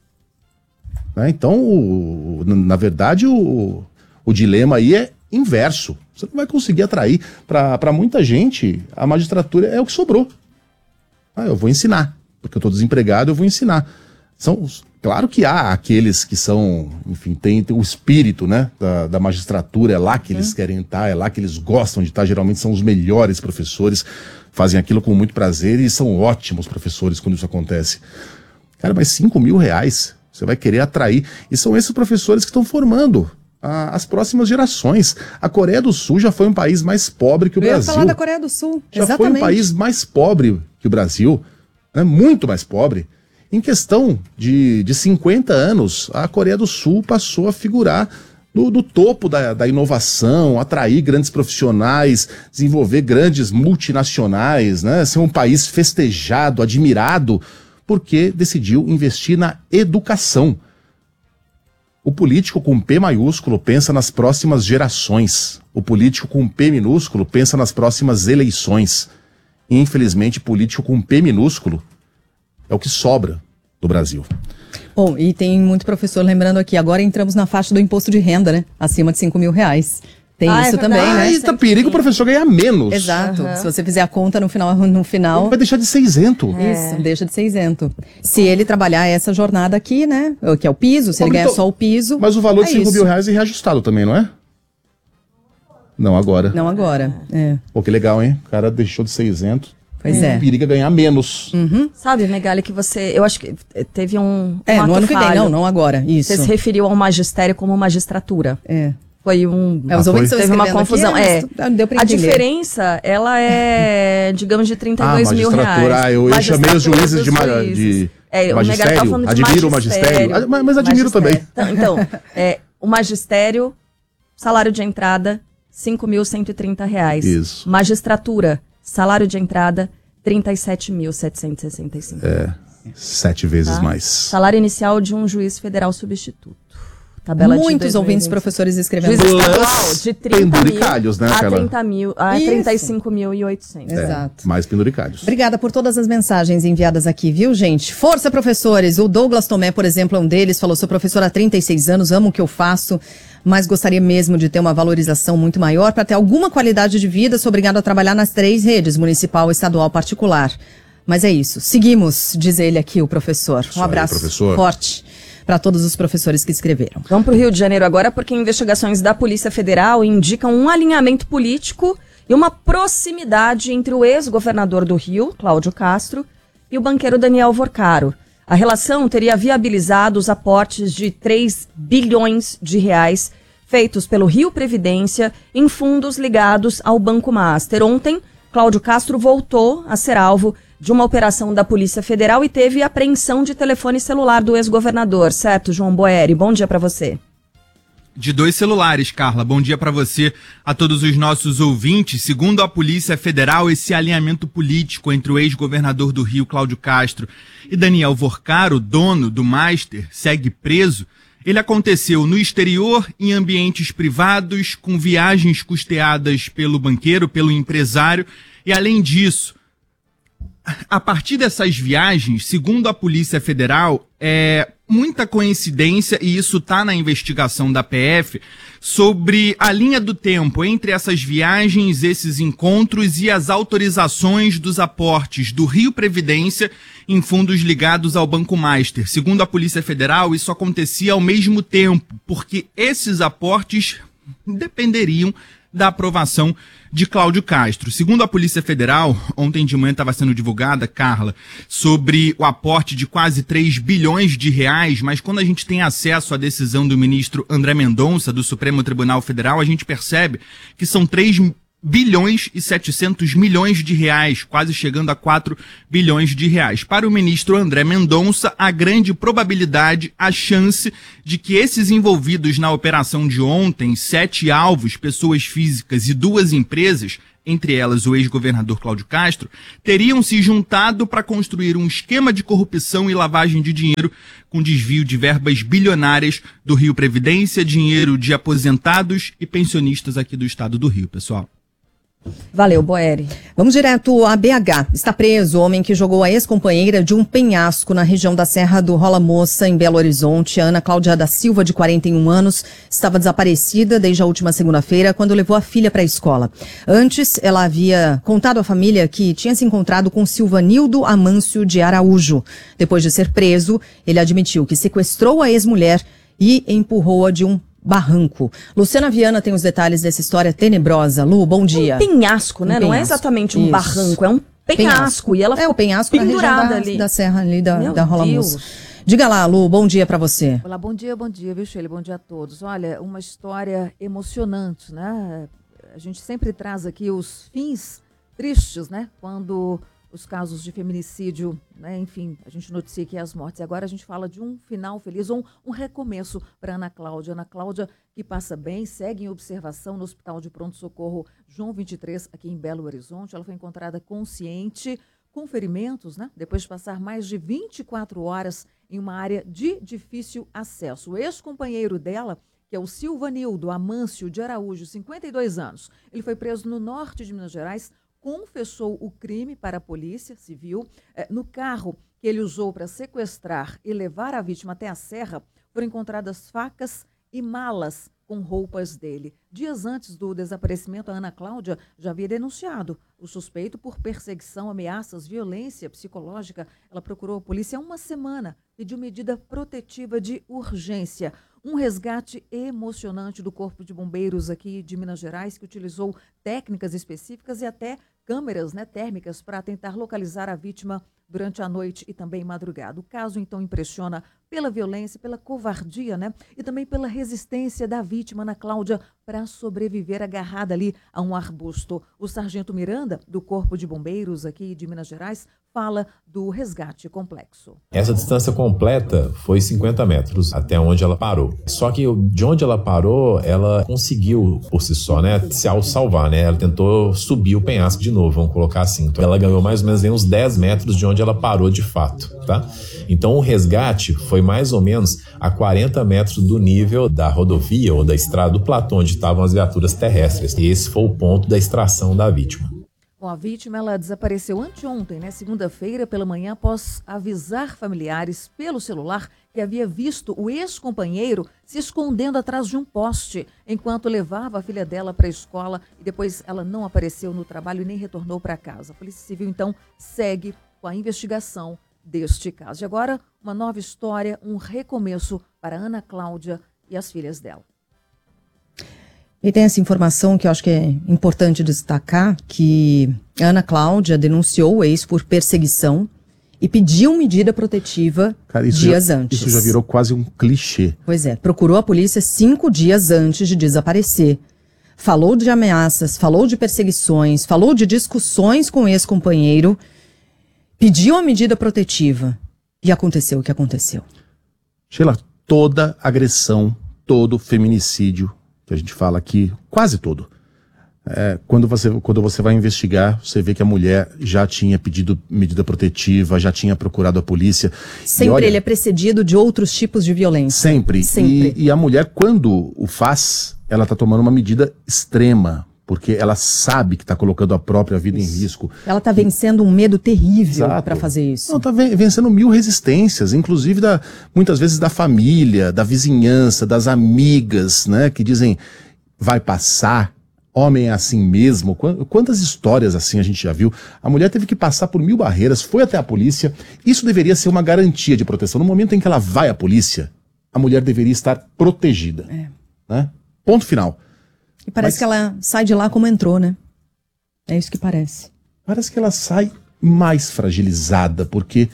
Né? Então, o, na verdade, o, o dilema aí é inverso. Você não vai conseguir atrair. Para muita gente, a magistratura é o que sobrou. Ah, eu vou ensinar, porque eu estou desempregado, eu vou ensinar. São, claro que há aqueles que são, enfim, tem, tem o espírito, né, da, da magistratura, é lá que eles querem estar, é lá que eles gostam de estar, geralmente são os melhores professores, fazem aquilo com muito prazer e são ótimos professores quando isso acontece. Cara, mas cinco mil reais, você vai querer atrair, e são esses professores que estão formando a, as próximas gerações. A Coreia do Sul já foi um país mais pobre que o Eu Brasil. ia falar da Coreia do Sul, já exatamente. foi um país mais pobre que o Brasil, né, muito mais pobre. Em questão de, de cinquenta anos, a Coreia do Sul passou a figurar no, no topo da, da inovação, atrair grandes profissionais, desenvolver grandes multinacionais, né? Ser um país festejado, admirado, porque decidiu investir na educação. O político com P maiúsculo pensa nas próximas gerações. O político com P minúsculo pensa nas próximas eleições. E, infelizmente, político com P minúsculo é o que sobra do Brasil. Bom, e tem muito professor lembrando aqui, agora entramos na faixa do imposto de renda, né? Acima de cinco mil reais. Tem Ah, isso é também, verdade. né? Aí tá perigo o professor ganhar menos. Exato. Uhum. Se você fizer a conta no final, no final. Ele vai deixar de ser isento. Isso, deixa de ser isento. Se ele trabalhar essa jornada aqui, né? Que é o piso, se ele ganhar Então, só o piso. Mas o valor é de cinco isso. mil reais é reajustado também, não é? Não agora. Não agora. É. Pô, que legal, hein? O cara deixou de ser isento. Pois é. Periga ganhar menos. Uhum. Sabe, Megali, que você... Eu acho que teve um, um É, ato no ano que vem, falho. não, não agora. Isso. Você se referiu ao magistério como magistratura. É. Foi um... É, os Ah, ouvintes foi? estão Teve uma escrevendo confusão. aqui, é. mas deu pra A entender. diferença, ela é, digamos, de trinta e dois mil magistratura, reais. ah, eu, eu chamei os Magistratura juízes de, dos ma- juízes. de É, o Megali tava magistério. falando de Admiro o magistério. Ah, mas, mas admiro Magistério. também. Então, então, é, o magistério, salário de entrada, cinco mil cento e trinta reais. Isso. Magistratura, salário de entrada, trinta e sete mil setecentos e sessenta e cinco. É, sete vezes Tá? mais. Salário inicial de um juiz federal substituto. Tabela Muitos de dois mil e ouvintes vinte. professores escrevendo. Juiz estadual de trinta mil penduricalhos, né, a aquela- trinta mil, a Isso. trinta e cinco mil e oitocentos. Exato. Mais penduricalhos. Obrigada por todas as mensagens enviadas aqui, viu, gente? Força, professores! O Douglas Tomé, por exemplo, é um deles. Falou, sou professor há trinta e seis anos, amo o que eu faço, mas gostaria mesmo de ter uma valorização muito maior para ter alguma qualidade de vida. Sou obrigado a trabalhar nas três redes, municipal, estadual, particular. Mas é isso. Seguimos, diz ele aqui, o professor. Um Isso aí, abraço professor. forte para todos os professores que escreveram. Vamos para o Rio de Janeiro agora, porque investigações da Polícia Federal indicam um alinhamento político e uma proximidade entre o ex-governador do Rio, Cláudio Castro, e o banqueiro Daniel Vorcaro. A relação teria viabilizado os aportes de três bilhões de reais feitos pelo Rio Previdência em fundos ligados ao Banco Master. Ontem, Cláudio Castro voltou a ser alvo de uma operação da Polícia Federal e teve apreensão de telefone celular do ex-governador, certo, João Boeri? Bom dia para você. De dois celulares, Carla. Bom dia para você, a todos os nossos ouvintes. Segundo a Polícia Federal, esse alinhamento político entre o ex-governador do Rio, Cláudio Castro, e Daniel Vorcaro, dono do Master, segue preso. Ele aconteceu no exterior, em ambientes privados, com viagens custeadas pelo banqueiro, pelo empresário, e além disso, a partir dessas viagens, segundo a Polícia Federal, é muita coincidência, e isso está na investigação da P F, sobre a linha do tempo entre essas viagens, esses encontros e as autorizações dos aportes do Rio Previdência em fundos ligados ao Banco Master. Segundo a Polícia Federal, isso acontecia ao mesmo tempo, porque esses aportes dependeriam da aprovação de Cláudio Castro. Segundo a Polícia Federal, ontem de manhã estava sendo divulgada, Carla, sobre o aporte de quase três bilhões de reais, mas quando a gente tem acesso à decisão do ministro André Mendonça, do Supremo Tribunal Federal, a gente percebe que são três bilhões e setecentos milhões de reais, quase chegando a quatro bilhões de reais. Para o ministro André Mendonça, a grande probabilidade, a chance de que esses envolvidos na operação de ontem, sete alvos, pessoas físicas e duas empresas, entre elas o ex-governador Cláudio Castro, teriam se juntado para construir um esquema de corrupção e lavagem de dinheiro com desvio de verbas bilionárias do Rio Previdência, dinheiro de aposentados e pensionistas aqui do estado do Rio, pessoal. Valeu, Boeri. Vamos direto a B H. Está preso o homem que jogou a ex-companheira de um penhasco na região da Serra do Rola Moça, em Belo Horizonte. Ana Cláudia da Silva, de quarenta e um anos, estava desaparecida desde a última segunda-feira, quando levou a filha para a escola. Antes, ela havia contado à família que tinha se encontrado com Silvanildo Amâncio de Araújo. Depois de ser preso, ele admitiu que sequestrou a ex-mulher e empurrou-a de um barranco. Luciana Viana tem os detalhes dessa história tenebrosa. Lu, bom dia. Um penhasco, né? Um Não é penhasco. exatamente um Isso. barranco, é um penhasco. Penhasco. E ela É o penhasco na região pendurada da, ali. da serra ali da, Meu da Rola Deus. Moça. Diga lá, Lu, bom dia pra você. Olá, bom dia, bom dia, viu, Sheila? Bom dia a todos. Olha, uma história emocionante, né? A gente sempre traz aqui os fins tristes, né? Quando os casos de feminicídio, né? Enfim, a gente noticia aqui as mortes. E agora a gente fala de um final feliz, um, um recomeço para Ana Cláudia. Ana Cláudia, que passa bem, segue em observação no Hospital de Pronto-Socorro João vinte e três, aqui em Belo Horizonte. Ela foi encontrada consciente, com ferimentos, né? Depois de passar mais de vinte e quatro horas em uma área de difícil acesso. O ex-companheiro dela, que é o Silvanildo Amâncio de Araújo, cinquenta e dois anos, ele foi preso no norte de Minas Gerais, confessou o crime para a Polícia Civil. É, no carro que ele usou para sequestrar e levar a vítima até a serra, foram encontradas facas e malas com roupas dele. Dias antes do desaparecimento, a Ana Cláudia já havia denunciado o suspeito por perseguição, ameaças, violência psicológica. Ela procurou a polícia há uma semana, pediu medida protetiva de urgência. Um resgate emocionante do Corpo de Bombeiros aqui de Minas Gerais, que utilizou técnicas específicas e até câmeras, né, térmicas para tentar localizar a vítima durante a noite e também madrugada. O caso, então, impressiona pela violência, pela covardia, né, e também pela resistência da vítima, Ana Cláudia, para sobreviver agarrada ali a um arbusto. O sargento Miranda, do Corpo de Bombeiros aqui de Minas Gerais, fala do resgate complexo. Essa distância completa foi cinquenta metros até onde ela parou. Só que de onde ela parou, ela conseguiu por si só, né, se salvar, né? Ela tentou subir o penhasco de novo, vamos colocar assim. Então ela ganhou mais ou menos uns dez metros de onde ela parou de fato, tá? Então o resgate foi mais ou menos a quarenta metros do nível da rodovia ou da estrada do platô onde estavam as viaturas terrestres. E esse foi o ponto da extração da vítima. Bom, a vítima ela desapareceu anteontem, né, segunda-feira pela manhã, após avisar familiares pelo celular que havia visto o ex-companheiro se escondendo atrás de um poste enquanto levava a filha dela para a escola, e depois ela não apareceu no trabalho e nem retornou para casa. A Polícia Civil, então, segue com a investigação deste caso. E agora, uma nova história, um recomeço para Ana Cláudia e as filhas dela. E tem essa informação que eu acho que é importante destacar, que Ana Cláudia denunciou o ex por perseguição e pediu medida protetiva Cara, isso dias já, antes. Isso já virou quase um clichê. Pois é, procurou a polícia cinco dias antes de desaparecer. Falou de ameaças, falou de perseguições, falou de discussões com o ex-companheiro, pediu a medida protetiva e aconteceu o que aconteceu. Sheila, toda agressão, todo feminicídio, que a gente fala aqui, quase todo. É, quando, você, quando você vai investigar, você vê que a mulher já tinha pedido medida protetiva, já tinha procurado a polícia. Sempre olha, ele é precedido de outros tipos de violência. Sempre. Sempre. E, e a mulher, quando o faz, ela está tomando uma medida extrema, porque ela sabe que está colocando a própria vida isso. em risco. Ela está vencendo um medo terrível para fazer isso. Não, está vencendo mil resistências, inclusive da, muitas vezes da família, da vizinhança, das amigas, né, que dizem, vai passar, homem é assim mesmo. Quantas histórias assim a gente já viu? A mulher teve que passar por mil barreiras, foi até a polícia. Isso deveria ser uma garantia de proteção. No momento em que ela vai à polícia, a mulher deveria estar protegida. É. Né? Ponto final. E parece Mas, que ela sai de lá como entrou, né? É isso que parece. Parece que ela sai mais fragilizada, porque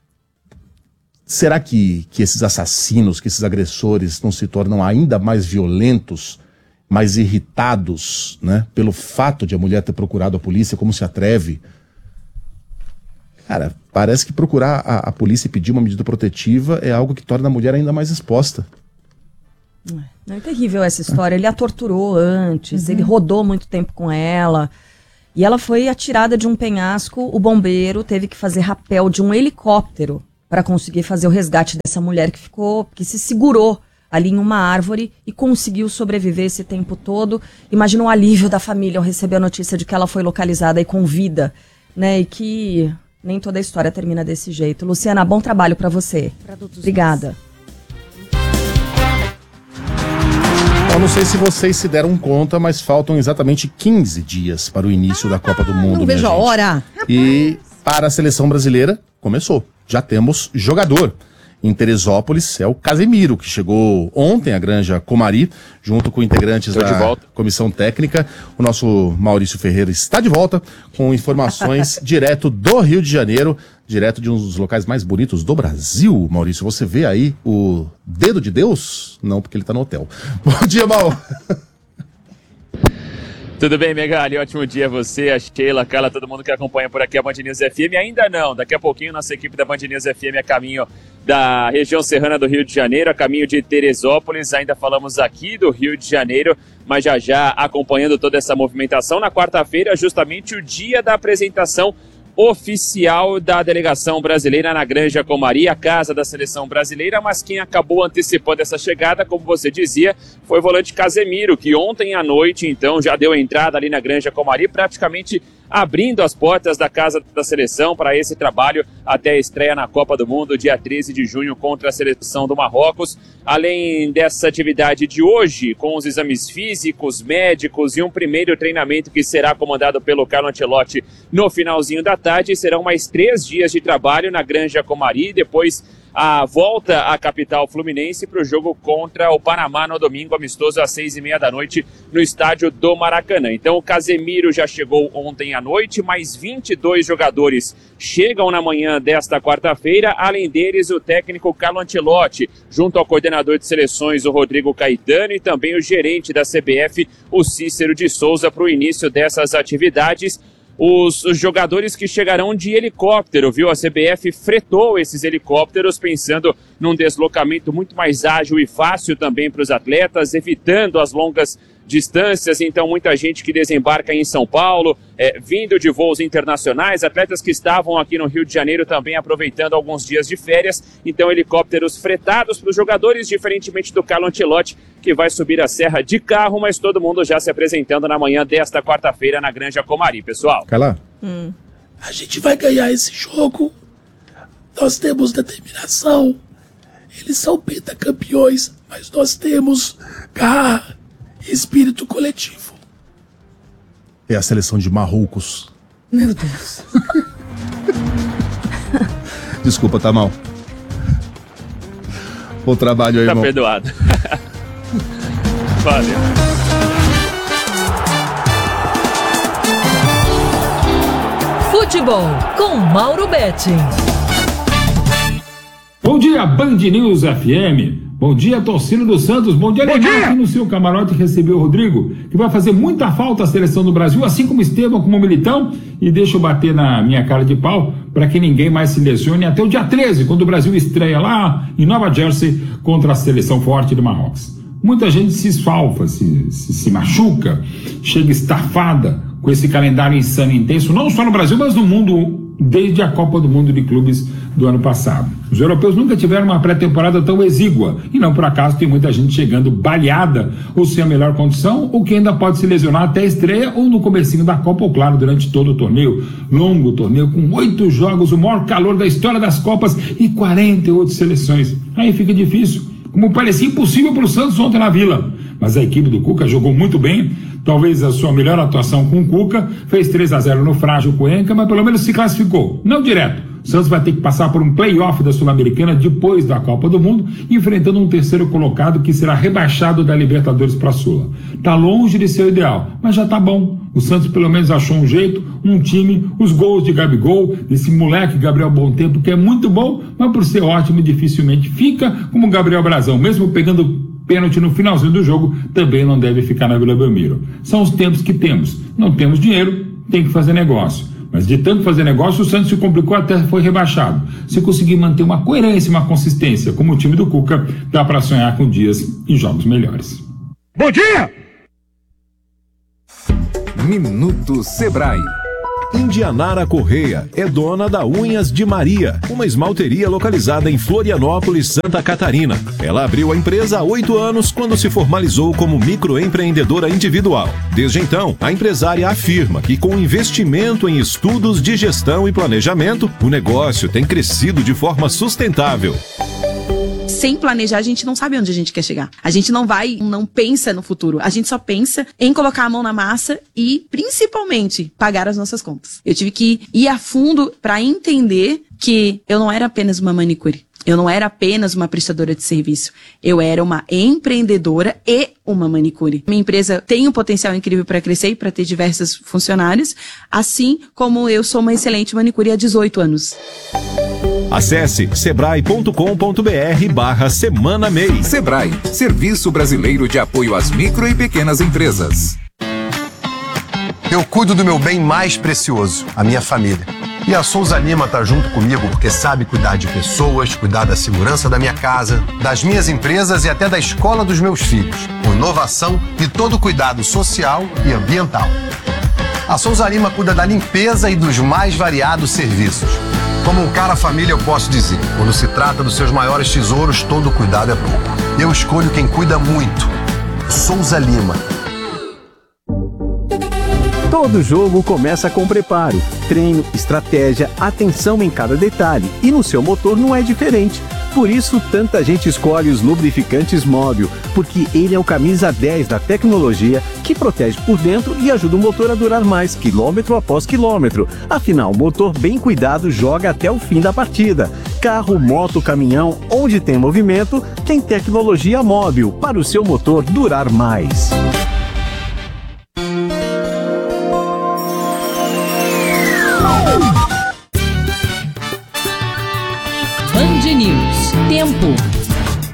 será que, que esses assassinos, que esses agressores não se tornam ainda mais violentos, mais irritados, né? Pelo fato de a mulher ter procurado a polícia, como se atreve? Cara, parece que procurar a, a polícia e pedir uma medida protetiva é algo que torna a mulher ainda mais exposta. Não é terrível essa história. Ele a torturou antes, uhum. ele rodou muito tempo com ela. E ela foi atirada de um penhasco. O bombeiro teve que fazer rapel de um helicóptero para conseguir fazer o resgate dessa mulher que ficou, que se segurou ali em uma árvore e conseguiu sobreviver esse tempo todo. Imagina o alívio da família ao receber a notícia de que ela foi localizada e com vida, né? E que nem toda a história termina desse jeito. Luciana, bom trabalho para você. Obrigada. Eu não sei se vocês se deram conta, mas faltam exatamente quinze dias para o início da Copa do Mundo. Não vejo a hora. E para a seleção brasileira, começou. Já temos jogador. Em Teresópolis, é o Casemiro, que chegou ontem à Granja Comari, junto com integrantes Tô da comissão técnica. O nosso Maurício Ferreira está de volta com informações direto do Rio de Janeiro, direto de um dos locais mais bonitos do Brasil. Maurício, você vê aí o dedo de Deus? Não, porque ele está no hotel. Bom dia, Mau. Tudo bem, Megali? Ótimo dia a você, a Sheila, a Carla, todo mundo que acompanha por aqui a Band News F M. Ainda não, daqui a pouquinho nossa equipe da Band News F M a caminho da região serrana do Rio de Janeiro, a caminho de Teresópolis. Ainda falamos aqui do Rio de Janeiro, mas já já acompanhando toda essa movimentação. Na quarta-feira, justamente o dia da apresentação oficial da delegação brasileira na Granja Comari, a casa da seleção brasileira, mas quem acabou antecipando essa chegada, como você dizia, foi o volante Casemiro, que ontem à noite, então, já deu entrada ali na Granja Comari, praticamente abrindo as portas da casa da seleção para esse trabalho até a estreia na Copa do Mundo, dia treze de junho, contra a seleção do Marrocos. Além dessa atividade de hoje, com os exames físicos, médicos e um primeiro treinamento que será comandado pelo Carlo Ancelotti no finalzinho da tarde, serão mais três dias de trabalho na Granja Comari, depois a volta à capital fluminense para o jogo contra o Panamá no domingo, amistoso às seis e meia da noite no estádio do Maracanã. Então o Casemiro já chegou ontem à noite, mais vinte e dois jogadores chegam na manhã desta quarta-feira, além deles o técnico Carlo Ancelotti, junto ao coordenador de seleções o Rodrigo Caetano e também o gerente da C B F, o Cícero de Souza, para o início dessas atividades. Os, os jogadores que chegarão de helicóptero, viu? A C B F fretou esses helicópteros pensando num deslocamento muito mais ágil e fácil também para os atletas, evitando as longas distâncias. Então muita gente que desembarca em São Paulo, é, vindo de voos internacionais, atletas que estavam aqui no Rio de Janeiro também aproveitando alguns dias de férias. Então helicópteros fretados para os jogadores, diferentemente do Carlo Ancelotti, que vai subir a serra de carro, mas todo mundo já se apresentando na manhã desta quarta-feira na Granja Comari, pessoal. Carla? Hum. A gente vai ganhar esse jogo, nós temos determinação, eles são pentacampeões, mas nós temos garra, espírito coletivo. É a seleção de Marrocos. Meu Deus. Desculpa, tá mal. Bom trabalho aí, tá irmão. Tá perdoado. Valeu. Futebol com Mauro Betti. Bom dia, Band News F M. Bom dia, torcida do Santos. Bom dia, legal aqui no seu camarote receber o Rodrigo, que vai fazer muita falta à seleção do Brasil, assim como Estevam, como Militão. E deixa eu bater na minha cara de pau para que ninguém mais se lesione até o dia treze, quando o Brasil estreia lá em Nova Jersey contra a seleção forte do Marrocos. Muita gente se esfalfa, se, se, se machuca, chega estafada com esse calendário insano e intenso, não só no Brasil, mas no mundo, desde a Copa do Mundo de Clubes do ano passado. Os europeus nunca tiveram uma pré-temporada tão exígua, e não por acaso tem muita gente chegando baleada, ou sem a melhor condição, ou que ainda pode se lesionar até a estreia, ou no comecinho da Copa, ou claro, durante todo o torneio. Longo torneio, com oito jogos, o maior calor da história das Copas, e quarenta e oito seleções. Aí fica difícil, como parecia impossível para o Santos ontem na Vila. Mas a equipe do Cuca jogou muito bem, talvez a sua melhor atuação com o Cuca, fez três a zero no frágil Cuenca, mas pelo menos se classificou, não direto. O Santos vai ter que passar por um play-off da Sul-Americana depois da Copa do Mundo, enfrentando um terceiro colocado que será rebaixado da Libertadores para a Sula. Tá longe de ser o ideal, mas já tá bom. O Santos pelo menos achou um jeito, um time, os gols de Gabigol, desse moleque Gabriel Bom Tempo, que é muito bom, mas por ser ótimo dificilmente fica como Gabriel Brazão, mesmo pegando pênalti no finalzinho do jogo, também não deve ficar na Vila Belmiro. São os tempos que temos. Não temos dinheiro, tem que fazer negócio. Mas de tanto fazer negócio, o Santos se complicou até foi rebaixado. Se conseguir manter uma coerência e uma consistência, como o time do Cuca, dá para sonhar com dias e jogos melhores. Bom dia! Minuto Sebrae. Indianara Correia é dona da Unhas de Maria, uma esmalteria localizada em Florianópolis, Santa Catarina. Ela abriu a empresa há oito anos quando se formalizou como microempreendedora individual. Desde então, a empresária afirma que com investimento em estudos de gestão e planejamento, o negócio tem crescido de forma sustentável. Sem planejar, a gente não sabe onde a gente quer chegar. A gente não vai, não pensa no futuro. A gente só pensa em colocar a mão na massa e, principalmente, pagar as nossas contas. Eu tive que ir a fundo para entender que eu não era apenas uma manicure. Eu não era apenas uma prestadora de serviço. Eu era uma empreendedora e uma manicure. Minha empresa tem um potencial incrível para crescer e para ter diversos funcionários, assim como eu sou uma excelente manicure há dezoito anos. Acesse sebrae ponto com ponto br barra Semana M E I. Sebrae, Serviço Brasileiro de Apoio às Micro e Pequenas Empresas. Eu cuido do meu bem mais precioso, a minha família. E a Souza Lima tá junto comigo porque sabe cuidar de pessoas, cuidar da segurança da minha casa, das minhas empresas e até da escola dos meus filhos, com inovação e todo cuidado social e ambiental. A Souza Lima cuida da limpeza e dos mais variados serviços. Como um cara família, eu posso dizer, quando se trata dos seus maiores tesouros, todo cuidado é pouco. Eu escolho quem cuida muito. Souza Lima. Todo jogo começa com preparo, treino, estratégia, atenção em cada detalhe. E no seu motor não é diferente. Por isso, tanta gente escolhe os lubrificantes Móbil, porque ele é o camisa dez da tecnologia que protege por dentro e ajuda o motor a durar mais, quilômetro após quilômetro. Afinal, motor bem cuidado joga até o fim da partida. Carro, moto, caminhão, onde tem movimento, tem tecnologia Móbil para o seu motor durar mais. Band News. Tempo.